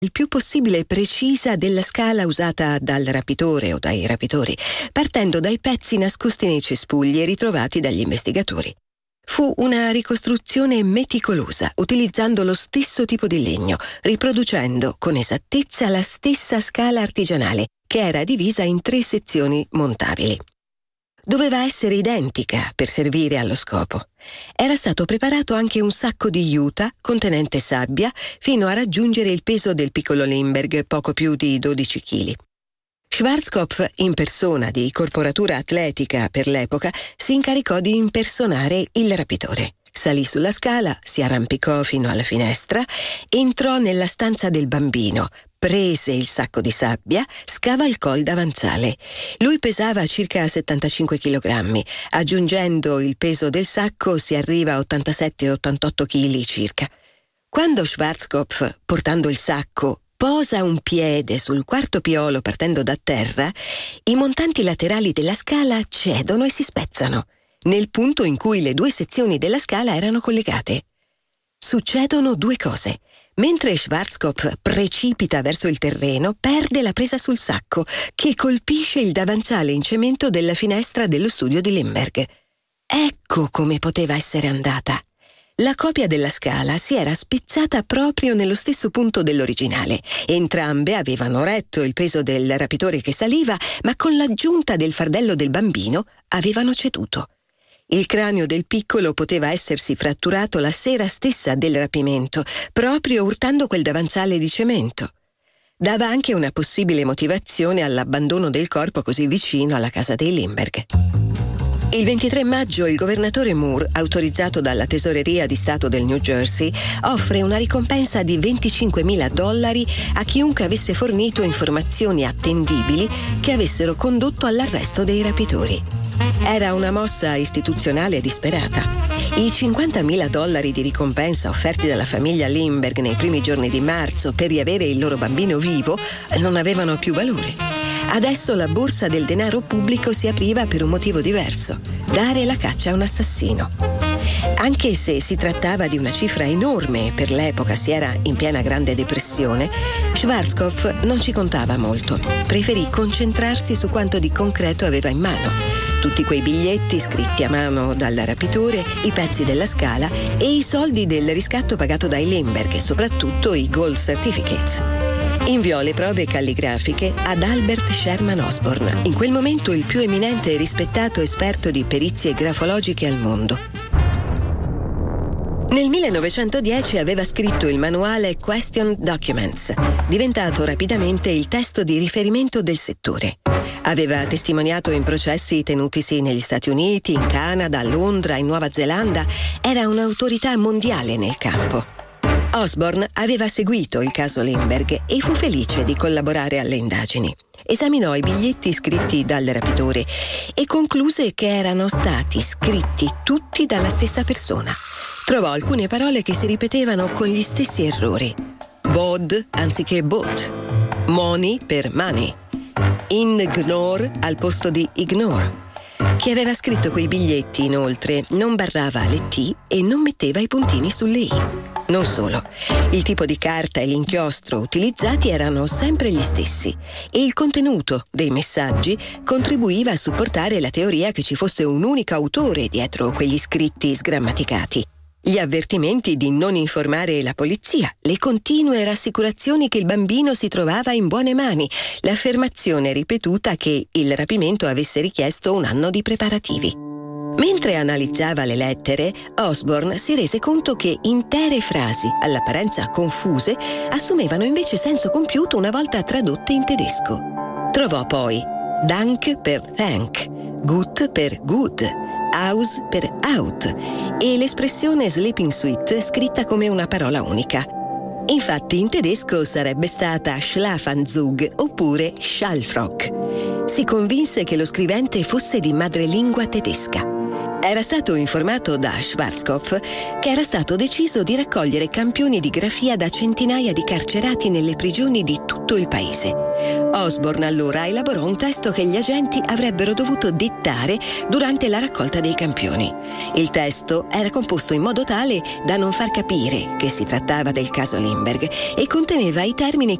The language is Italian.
il più possibile precisa della scala usata dal rapitore o dai rapitori, partendo dai pezzi nascosti nei cespugli e ritrovati dagli investigatori. Fu una ricostruzione meticolosa, utilizzando lo stesso tipo di legno, riproducendo con esattezza la stessa scala artigianale, che era divisa in 3 sezioni montabili. Doveva essere identica per servire allo scopo. Era stato preparato anche un sacco di juta contenente sabbia fino a raggiungere il peso del piccolo Lindbergh, poco più di 12 kg. Schwarzkopf, in persona di corporatura atletica per l'epoca, si incaricò di impersonare il rapitore. Salì sulla scala, si arrampicò fino alla finestra, entrò nella stanza del bambino, prese il sacco di sabbia, scavalcò il davanzale. Lui pesava circa 75 kg. Aggiungendo il peso del sacco si arriva a 87-88 kg circa. Quando Schwarzkopf, portando il sacco, posa un piede sul quarto piolo partendo da terra, i montanti laterali della scala cedono e si spezzano, nel punto in cui le 2 sezioni della scala erano collegate. Succedono 2 cose. Mentre Schwarzkopf precipita verso il terreno, perde la presa sul sacco, che colpisce il davanzale in cemento della finestra dello studio di Lindbergh. Ecco come poteva essere andata. La copia della scala si era spizzata proprio nello stesso punto dell'originale. Entrambe avevano retto il peso del rapitore che saliva, ma con l'aggiunta del fardello del bambino avevano ceduto. Il cranio del piccolo poteva essersi fratturato la sera stessa del rapimento, proprio urtando quel davanzale di cemento. Dava anche una possibile motivazione all'abbandono del corpo così vicino alla casa dei Lindbergh. Il 23 maggio il governatore Moore, autorizzato dalla Tesoreria di Stato del New Jersey, offre una ricompensa di $25.000 a chiunque avesse fornito informazioni attendibili che avessero condotto all'arresto dei rapitori. Era una mossa istituzionale disperata. I $50.000 di ricompensa offerti dalla famiglia Lindbergh nei primi giorni di marzo per riavere il loro bambino vivo non avevano più valore. Adesso la borsa del denaro pubblico si apriva per un motivo diverso: dare la caccia a un assassino. Anche se si trattava di una cifra enorme e per l'epoca si era in piena Grande Depressione, Schwarzkopf non ci contava molto. Preferì concentrarsi su quanto di concreto aveva in mano. Tutti quei biglietti scritti a mano dal rapitore, i pezzi della scala e i soldi del riscatto pagato dai Lindbergh e soprattutto i Gold Certificates. Inviò le prove calligrafiche ad Albert Sherman Osborne, in quel momento il più eminente e rispettato esperto di perizie grafologiche al mondo. Nel 1910 aveva scritto il manuale Question Documents, diventato rapidamente il testo di riferimento del settore. Aveva testimoniato in processi tenutisi negli Stati Uniti, in Canada, a Londra, in Nuova Zelanda. Era un'autorità mondiale nel campo. Osborne aveva seguito il caso Lindbergh e fu felice di collaborare alle indagini. Esaminò i biglietti scritti dal rapitore e concluse che erano stati scritti tutti dalla stessa persona. Trovò alcune parole che si ripetevano con gli stessi errori. Bod anziché bot, money per money, ignore al posto di ignore. Chi aveva scritto quei biglietti, inoltre, non barrava le T e non metteva i puntini sulle I. Non solo, il tipo di carta e l'inchiostro utilizzati erano sempre gli stessi e il contenuto dei messaggi contribuiva a supportare la teoria che ci fosse un unico autore dietro quegli scritti sgrammaticati. Gli avvertimenti di non informare la polizia, le continue rassicurazioni che il bambino si trovava in buone mani, l'affermazione ripetuta che il rapimento avesse richiesto un anno di preparativi. Mentre analizzava le lettere, Osborne si rese conto che intere frasi, all'apparenza confuse, assumevano invece senso compiuto una volta tradotte in tedesco. Trovò poi Dank per thank, gut per good, aus per out e l'espressione sleeping sweet scritta come una parola unica. Infatti in tedesco sarebbe stata Schlafanzug oppure Schallfrock. Si convinse che lo scrivente fosse di madrelingua tedesca. Era stato informato da Schwarzkopf che era stato deciso di raccogliere campioni di grafia da centinaia di carcerati nelle prigioni di tutto il paese. Osborne allora elaborò un testo che gli agenti avrebbero dovuto dettare durante la raccolta dei campioni. Il testo era composto in modo tale da non far capire che si trattava del caso Lindbergh e conteneva i termini